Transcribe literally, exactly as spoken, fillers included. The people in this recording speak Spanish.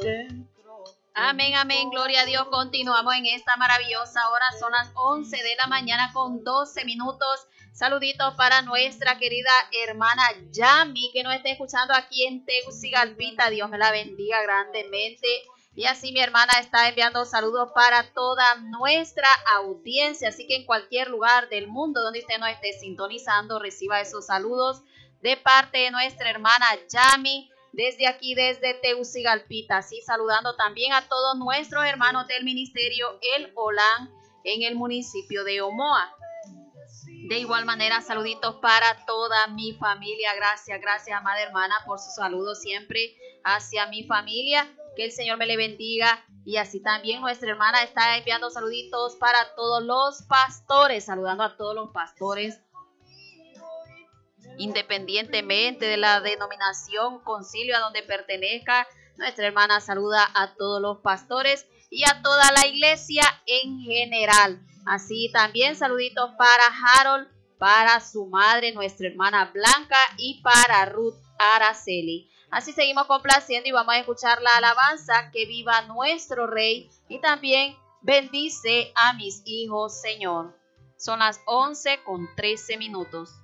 Amén, amén, gloria a Dios. Continuamos en esta maravillosa hora. Son las once de la mañana con doce minutos. Saluditos para nuestra querida hermana Yami, que nos está escuchando aquí en Tegucigalpita. Dios me la bendiga grandemente. Y así mi hermana está enviando saludos para toda nuestra audiencia. Así que en cualquier lugar del mundo donde usted nos esté sintonizando, reciba esos saludos de parte de nuestra hermana Yami. Desde aquí, desde Tegucigalpita, así saludando también a todos nuestros hermanos del ministerio El Olán en el municipio de Omoa. De igual manera, saluditos para toda mi familia. Gracias, gracias, amada hermana, por sus saludos siempre hacia mi familia. Que el Señor me le bendiga. Y así también nuestra hermana está enviando saluditos para todos los pastores, saludando a todos los pastores, independientemente de la denominación, concilio a donde pertenezca. Nuestra hermana saluda a todos los pastores y a toda la iglesia en general. Así también saluditos para Harold, para su madre, nuestra hermana Blanca, y para Ruth Araceli. Así seguimos complaciendo y vamos a escuchar la alabanza Que viva nuestro Rey, y también bendice a mis hijos, Señor. Son las once con trece minutos.